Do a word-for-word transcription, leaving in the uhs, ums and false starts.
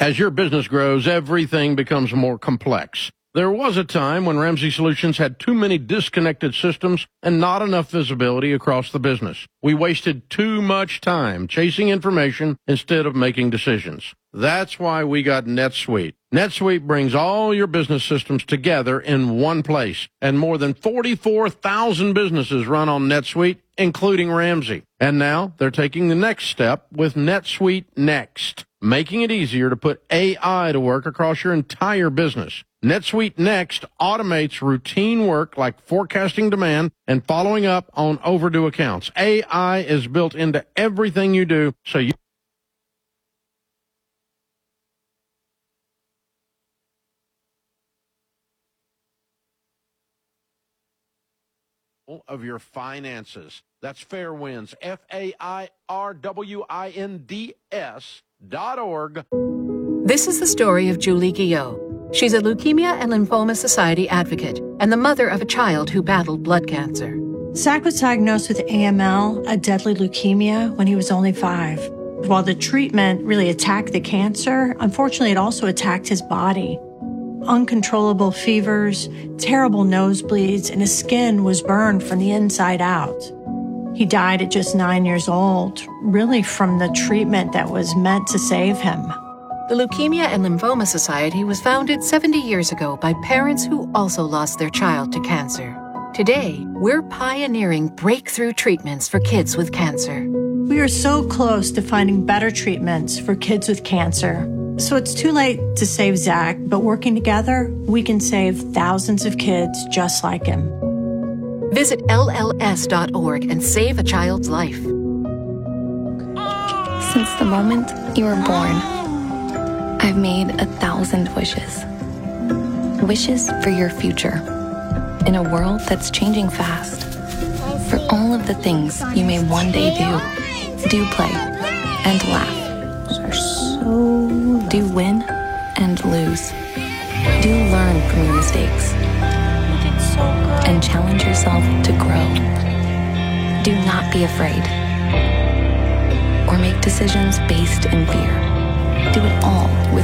As your business grows, everything becomes more complex. There was a time when Ramsey Solutions had too many disconnected systems and not enough visibility across the business. We wasted too much time chasing information instead of making decisions. That's why we got NetSuite. NetSuite brings all your business systems together in one place, and more than forty-four thousand businesses run on NetSuite, including Ramsey. And now they're taking the next step with NetSuite Next, making it easier to put A I to work across your entire business. NetSuite Next automates routine work like forecasting demand and following up on overdue accounts. A I is built into everything you do, so you of your finances. That's Fairwinds, F A I R W I N D S dot org. This is the story of Julie Guillot. She's a Leukemia and Lymphoma Society advocate and the mother of a child who battled blood cancer. Zach was diagnosed with A M L, a deadly leukemia, when he was only five. While the treatment really attacked the cancer, unfortunately it also attacked his body. Uncontrollable fevers, terrible nosebleeds, and his skin was burned from the inside out. He died at just nine years old, really from the treatment that was meant to save him. The Leukemia and Lymphoma Society was founded seventy years ago by parents who also lost their child to cancer. Today, we're pioneering breakthrough treatments for kids with cancer. We are so close to finding better treatments for kids with cancer. So it's too late to save Zach, but working together, we can save thousands of kids just like him. Visit L L S dot org and save a child's life. Since the moment you were born, I've made a thousand wishes. Wishes for your future. In a world that's changing fast. For all of the things you may one day do. Do play and laugh. Do win and lose. Do learn from your mistakes. And challenge yourself to grow. Do not be afraid. Or make decisions based in fear. Do it all with